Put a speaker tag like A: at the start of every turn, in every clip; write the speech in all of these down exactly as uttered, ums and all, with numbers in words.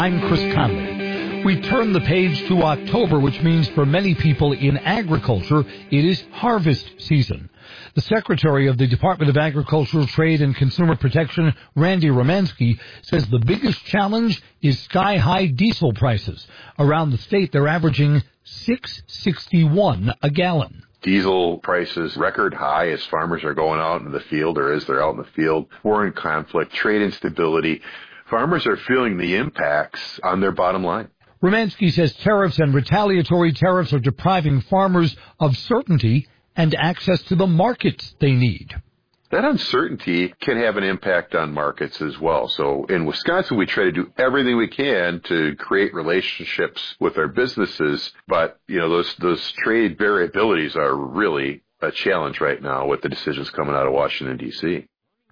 A: I'm Chris Conley. We turn the page to October, which means for many people in agriculture, it is harvest season. The Secretary of the Department of Agricultural Trade and Consumer Protection, Randy Romanski, says the biggest challenge is sky-high diesel prices. Around the state, they're averaging six sixty-one a gallon.
B: Diesel prices record high as farmers are going out in the field, or as they're out in the field. War and conflict, trade instability. Farmers are feeling the impacts on their bottom line.
A: Romanski says tariffs and retaliatory tariffs are depriving farmers of certainty and access to the markets they need.
B: That uncertainty can have an impact on markets as well. So in Wisconsin, we try to do everything we can to create relationships with our businesses. But, you know, those, those trade variabilities are really a challenge right now with the decisions coming out of Washington, D C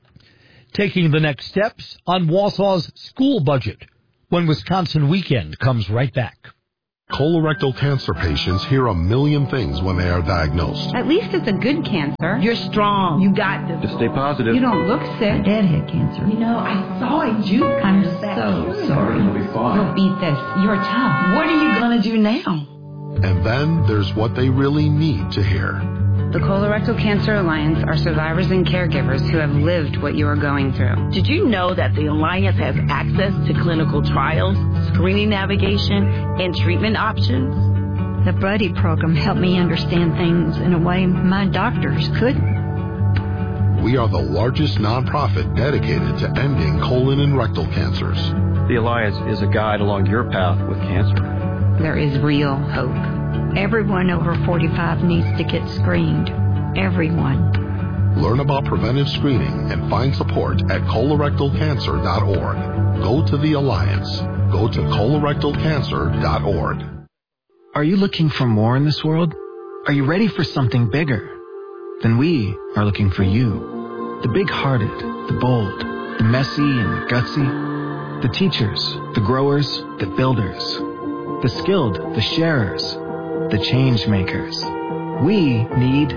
A: Taking the next steps on Wausau's school budget when Wisconsin Weekend comes right back.
C: Colorectal cancer patients hear a million things when they are diagnosed.
D: At least it's a good cancer.
E: You're strong. You got this.
F: Just stay positive.
D: You don't look sick.
E: Deadhead cancer.
D: You know, I saw a juice. I'm so sorry.
F: You'll be fine.
D: You'll beat this. You're tough.
E: What are you going to do now?
C: And then there's what they really need to hear.
D: The Colorectal Cancer Alliance are survivors and caregivers who have lived what you are going through.
E: Did you know that the Alliance has access to clinical trials, screening navigation, and treatment options?
G: The Buddy program helped me understand things in a way my doctors couldn't.
C: We are the largest nonprofit dedicated to ending colon and rectal cancers.
F: The Alliance is a guide along your path with cancer.
D: There is real hope.
G: Everyone over forty-five needs to get screened. Everyone.
C: Learn about preventive screening and find support at colorectal cancer dot org. Go to the Alliance. Go to colorectal cancer dot org.
H: Are you looking for more in this world? Are you ready for something bigger? Then we are looking for you. The big-hearted, the bold, the messy and gutsy. The teachers, the growers, the builders. The skilled, the sharers. The change makers. We need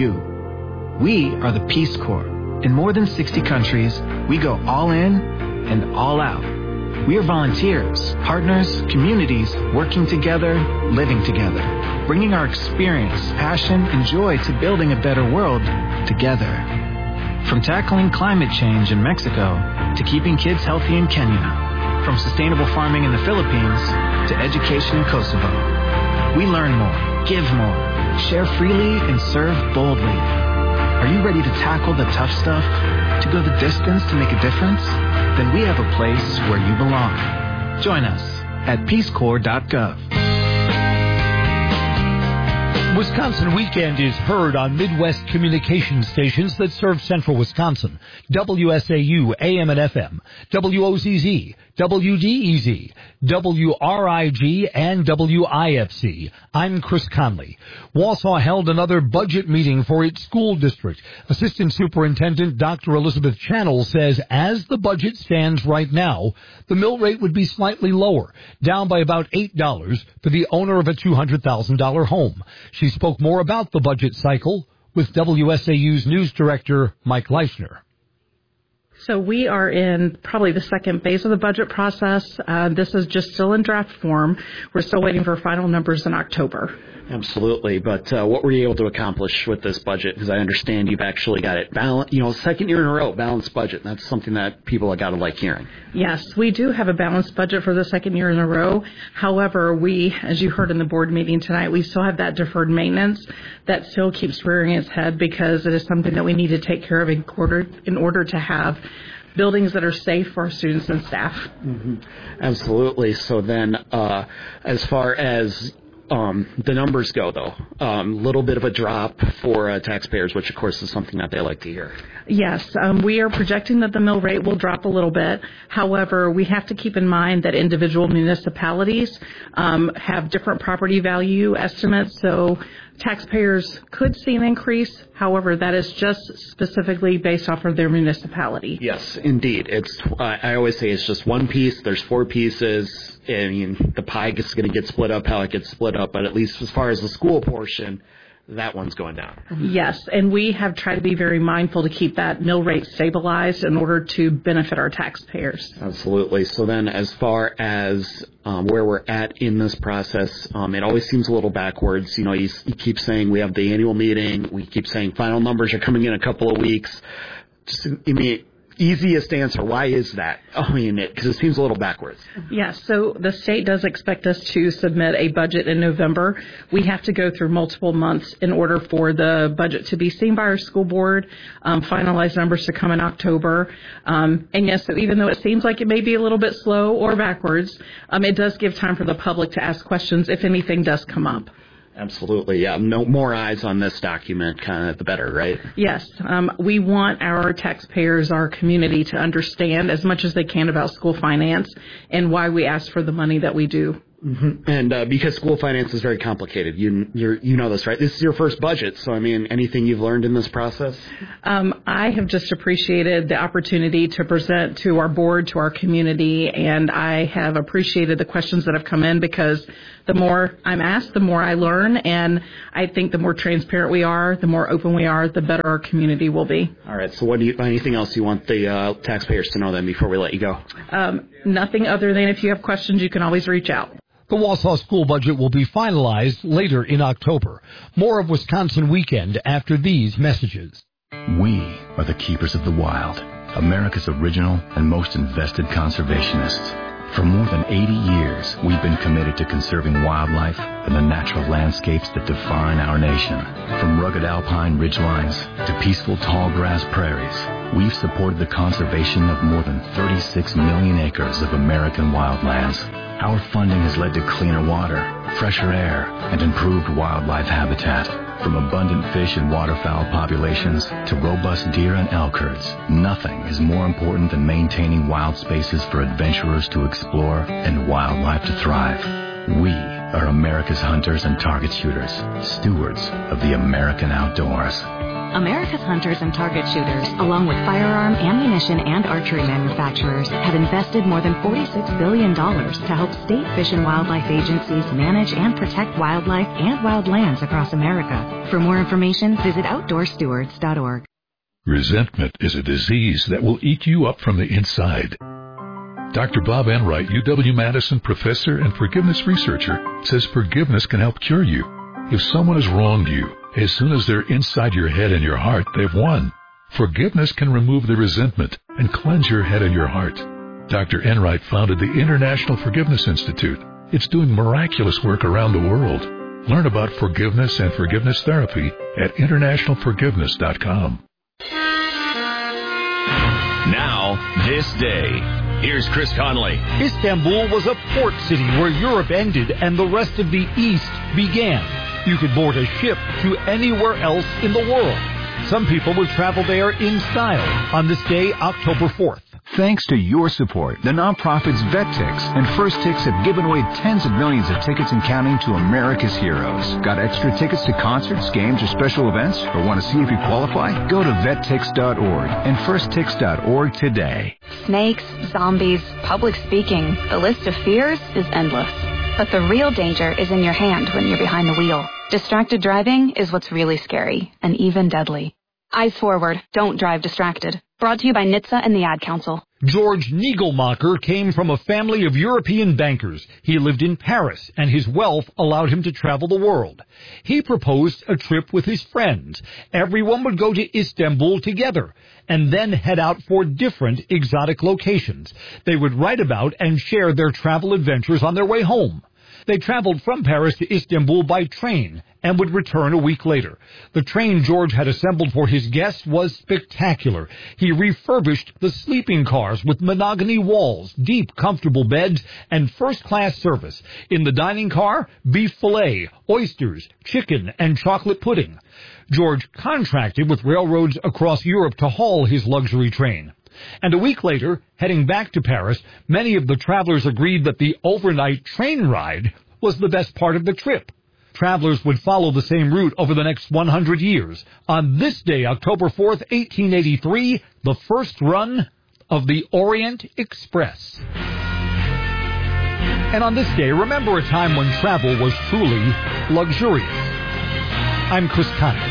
H: you. We are the Peace Corps. In more than sixty countries, we go all in and all out. We are volunteers, partners, communities, working together, living together, bringing our experience, passion, and joy to building a better world together. From tackling climate change in Mexico to keeping kids healthy in Kenya, from sustainable farming in the Philippines to education in Kosovo. We learn more, give more, share freely, and serve boldly. Are you ready to tackle the tough stuff? To go the distance to make a difference? Then we have a place where you belong. Join us at peace corps dot gov.
A: Wisconsin Weekend is heard on Midwest communication stations that serve central Wisconsin. W S A U, A M and F M, W O Z Z, W D E Z, W R I G, and W I F C. I'm Chris Conley. Wausau held another budget meeting for its school district. Assistant Superintendent Doctor Elizabeth Channel says as the budget stands right now, the mill rate would be slightly lower, down by about eight dollars for the owner of a two hundred thousand dollars home. She spoke more about the budget cycle with W S A U's news director, Mike Leishner.
I: So we are in probably the second phase of the budget process. Uh, this is just still in draft form. We're still waiting for final numbers in October.
J: Absolutely. But uh, what were you able to accomplish with this budget? Because I understand you've actually got it balanced, you know, second year in a row, balanced budget. That's something that people have got to like hearing.
I: Yes, we do have a balanced budget for the second year in a row. However, we, as you heard in the board meeting tonight, we still have that deferred maintenance that still keeps rearing its head because it is something that we need to take care of in order, in order to have buildings that are safe for our students and staff.
J: Mm-hmm. Absolutely. So then uh, as far as Um, the numbers go, though, a um, little bit of a drop for uh, taxpayers, which, of course, is something that they like to hear.
I: Yes, um, we are projecting that the mill rate will drop a little bit. However, we have to keep in mind that individual municipalities um, have different property value estimates, so taxpayers could see an increase. However, that is just specifically based off of their municipality.
J: Yes, indeed. It's uh, I always say it's just one piece. There's four pieces. I mean, the pie is going to get split up how it gets split up, but at least as far as the school portion, that one's going down.
I: Yes, and we have tried to be very mindful to keep that mill rate stabilized in order to benefit our taxpayers.
J: Absolutely. So then as far as um, where we're at in this process, um, it always seems a little backwards. You know, you, you keep saying we have the annual meeting. We keep saying final numbers are coming in a couple of weeks. Just, I mean, easiest answer, why is that? I mean, because it, it seems a little backwards.
I: Yes, so the state does expect us to submit a budget in November. We have to go through multiple months in order for the budget to be seen by our school board, um, finalized numbers to come in October. Um, and yes, so even though it seems like it may be a little bit slow or backwards, um, it does give time for the public to ask questions if anything does come up.
J: Absolutely, yeah. No more eyes on this document, kind of the better, right?
I: Yes. Um, we want our taxpayers, our community, to understand as much as they can about school finance and why we ask for the money that we do.
J: Mm-hmm. And uh, because school finance is very complicated, you you're, you know this, right? This is your first budget, so I mean, anything you've learned in this process?
I: Um, I have just appreciated the opportunity to present to our board, to our community, and I have appreciated the questions that have come in because the more I'm asked, the more I learn, and I think the more transparent we are, the more open we are, the better our community will be.
J: All right. So, what do you? Anything else you want the uh, taxpayers to know then before we let you go?
I: Um, nothing other than if you have questions, you can always reach out.
A: The Wausau school budget will be finalized later in October. More of Wisconsin Weekend after these messages.
K: We are the keepers of the wild, America's original and most invested conservationists. For more than eighty years, we've been committed to conserving wildlife and the natural landscapes that define our nation. From rugged alpine ridgelines to peaceful tall grass prairies, we've supported the conservation of more than thirty-six million acres of American wildlands. Our funding has led to cleaner water, fresher air, and improved wildlife habitat. From abundant fish and waterfowl populations to robust deer and elk herds, nothing is more important than maintaining wild spaces for adventurers to explore and wildlife to thrive. We are America's hunters and target shooters, stewards of the American outdoors.
L: America's hunters and target shooters, along with firearm, ammunition, and archery manufacturers, have invested more than forty-six billion dollars to help state fish and wildlife agencies manage and protect wildlife and wildlands across America. For more information, visit outdoor stewards dot org.
M: Resentment is a disease that will eat you up from the inside. Doctor Bob Enright, U W-Madison professor and forgiveness researcher, says forgiveness can help cure you. If someone has wronged you, as soon as they're inside your head and your heart, they've won. Forgiveness can remove the resentment and cleanse your head and your heart. Doctor Enright founded the International Forgiveness Institute. It's doing miraculous work around the world. Learn about forgiveness and forgiveness therapy at international forgiveness dot com.
N: Now, this day. Here's Chris Conley.
A: Istanbul was a port city where Europe ended and the rest of the East began. You could board a ship to anywhere else in the world. Some people would travel there in style on this day, October fourth.
O: Thanks to your support, the nonprofits VetTix and First Tix have given away tens of millions of tickets and counting to America's heroes. Got extra tickets to concerts, games, or special events? Or want to see if you qualify? Go to vet tix dot org and first tix dot org today.
P: Snakes, zombies, public speaking. The list of fears is endless. But the real danger is in your hand when you're behind the wheel. Distracted driving is what's really scary and even deadly. Eyes forward. Don't drive distracted. Brought to you by N H T S A and the Ad Council.
A: George Niegelmacher came from a family of European bankers. He lived in Paris, and his wealth allowed him to travel the world. He proposed a trip with his friends. Everyone would go to Istanbul together, and then head out for different exotic locations. They would write about and share their travel adventures on their way home. They traveled from Paris to Istanbul by train and would return a week later. The train George had assembled for his guests was spectacular. He refurbished the sleeping cars with mahogany walls, deep, comfortable beds, and first-class service. In the dining car, beef fillet, oysters, chicken, and chocolate pudding. George contracted with railroads across Europe to haul his luxury train. And a week later, heading back to Paris, many of the travelers agreed that the overnight train ride was the best part of the trip. Travelers would follow the same route over the next one hundred years. On this day, October fourth, eighteen eighty-three, the first run of the Orient Express. And on this day, remember a time when travel was truly luxurious. I'm Chris Conley.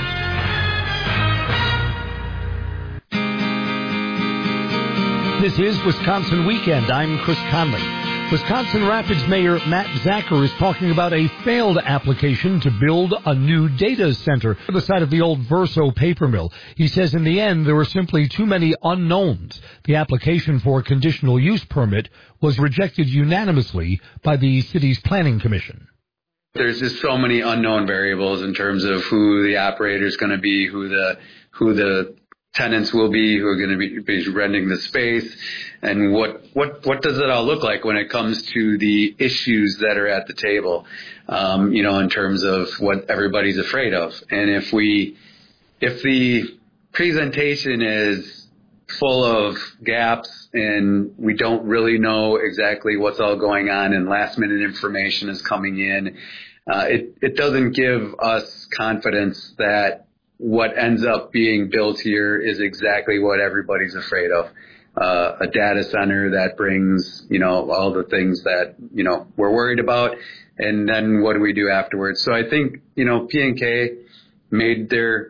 A: This is Wisconsin Weekend. I'm Chris Conley. Wisconsin Rapids Mayor Matt Zacher is talking about a failed application to build a new data center on the site of the old Verso paper mill. He says in the end there were simply too many unknowns. The application for a conditional use permit was rejected unanimously by the city's planning commission.
Q: There's just so many unknown variables in terms of who the operator is going to be, who the who the tenants will be, who are going to be, be renting the space, and what, what, what does it all look like when it comes to the issues that are at the table, um, you know, in terms of what everybody's afraid of. And if we, if the presentation is full of gaps and we don't really know exactly what's all going on and last minute information is coming in, uh, it, it doesn't give us confidence that what ends up being built here is exactly what everybody's afraid of. Uh, a data center that brings, you know, all the things that, you know, we're worried about. And then what do we do afterwards? So I think, you know, P and K made their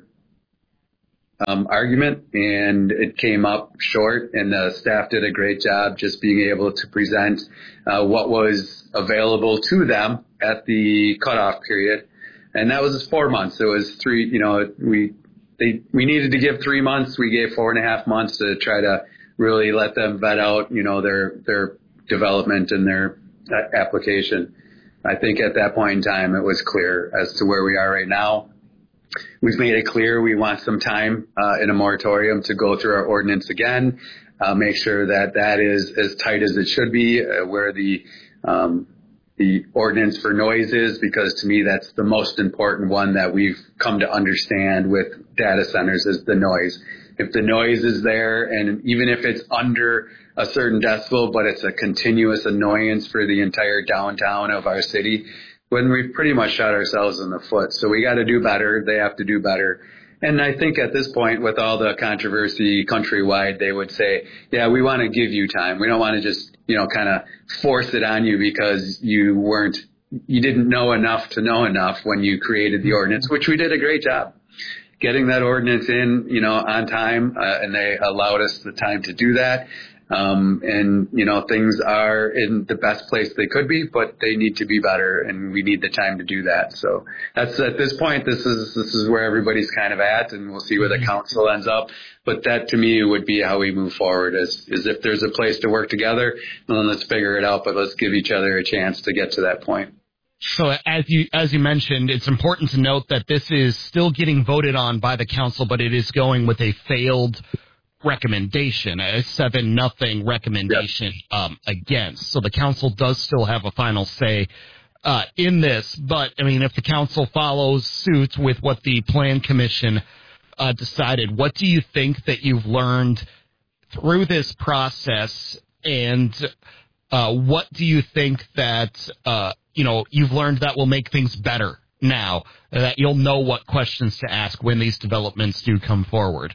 Q: um, argument and it came up short, and the staff did a great job just being able to present uh, what was available to them at the cutoff period. And that was four months. It was three, you know, we they we needed to give three months. We gave four and a half months to try to really let them vet out, you know, their their development and their uh, application. I think at that point in time, it was clear as to where we are right now. We've made it clear we want some time uh, in a moratorium to go through our ordinance again, uh, make sure that that is as tight as it should be, uh, where the um, the ordinance for noise is, because to me that's the most important one that we've come to understand with data centers is the noise. If the noise is there, and even if it's under a certain decibel, but it's a continuous annoyance for the entire downtown of our city, when we've pretty much shot ourselves in the foot. So we got to do better. They have to do better. And I think at this point, with all the controversy countrywide, they would say, yeah, we want to give you time. We don't want to just, you know, kind of force it on you because you weren't, you didn't know enough to know enough when you created the ordinance, which we did a great job getting that ordinance in, you know, on time. Uh, and they allowed us the time to do that. Um, and, you know, things are in the best place they could be, but they need to be better, and we need the time to do that. So that's, at this point, this is, this is where everybody's kind of at, and we'll see where the council ends up. But that to me would be how we move forward, is, is if there's a place to work together, then let's figure it out, but let's give each other a chance to get to that point.
R: So as you as you mentioned, it's important to note that this is still getting voted on by the council, but it is going with a failed recommendation, a seven nothing recommendation um, against. So the council does still have a final say uh, in this. But, I mean, if the council follows suit with what the Plan Commission uh, decided, what do you think that you've learned through this process, and uh, what do you think that, uh, you know, you've learned that will make things better now, that you'll know what questions to ask when these developments do come forward?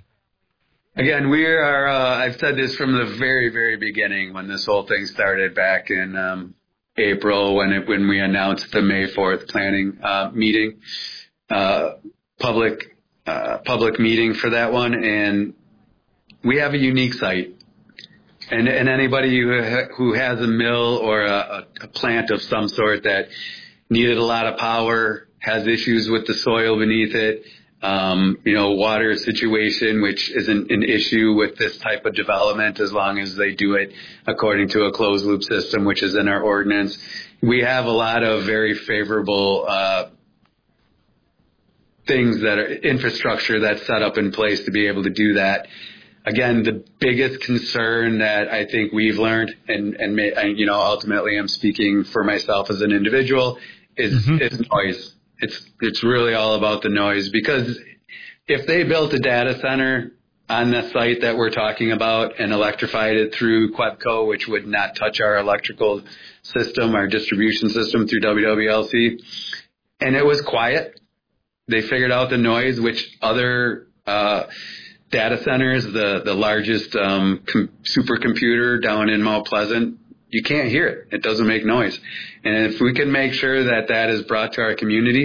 Q: Again, we are, uh, I've said this from the very, very beginning when this whole thing started back in um, April when it, when we announced the May fourth planning uh, meeting, uh, public uh, public meeting for that one. And we have a unique site. And, and anybody who, ha- who has a mill or a, a plant of some sort that needed a lot of power, has issues with the soil beneath it, Um, you know, water situation, which isn't an issue with this type of development as long as they do it according to a closed loop system, which is in our ordinance. We have a lot of very favorable uh, things that are infrastructure that's set up in place to be able to do that. Again, the biggest concern that I think we've learned, and, and, may, and you know, ultimately I'm speaking for myself as an individual, is, mm-hmm. is noise. It's it's really all about the noise, because if they built a data center on the site that we're talking about and electrified it through Quebco, which would not touch our electrical system, our distribution system through W W L C, and it was quiet, they figured out the noise, which other uh, data centers, the, the largest um, com- supercomputer down in Mount Pleasant, you can't hear it. It doesn't make noise. And if we can make sure that that is brought to our community,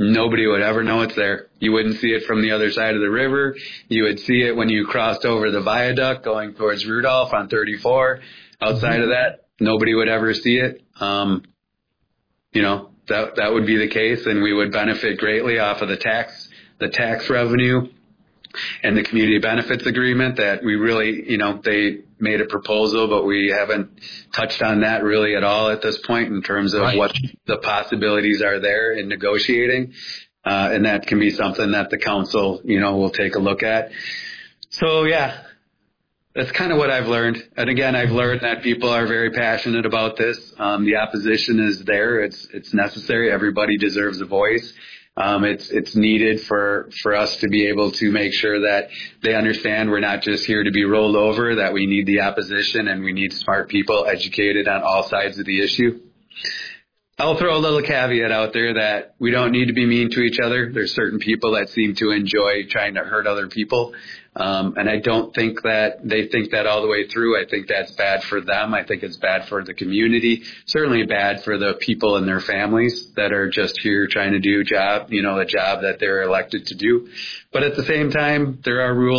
Q: nobody would ever know it's there. You wouldn't see it from the other side of the river. You would see it when you crossed over the viaduct going towards Rudolph on thirty-four. Outside mm-hmm. of that, nobody would ever see it. Um, you know, that that would be the case, and we would benefit greatly off of the tax the tax revenue and the community benefits agreement that we really, you know, they made a proposal, but we haven't touched on that really at all at this point in terms of right. what the possibilities are there in negotiating. Uh, and that can be something that the council, you know, will take a look at. So, yeah, that's kind of what I've learned. And again, I've learned that people are very passionate about this. Um, the opposition is there. It's, it's necessary. Everybody deserves a voice. Um, it's, it's needed for, for us to be able to make sure that they understand we're not just here to be rolled over, that we need the opposition and we need smart people educated on all sides of the issue. I'll throw a little caveat out there that we don't need to be mean to each other. There's certain people that seem to enjoy trying to hurt other people. Um, and I don't think that they think that all the way through. I think that's bad for them. I think it's bad for the community, certainly bad for the people and their families that are just here trying to do job, you know, a job that they're elected to do. But at the same time, there are rules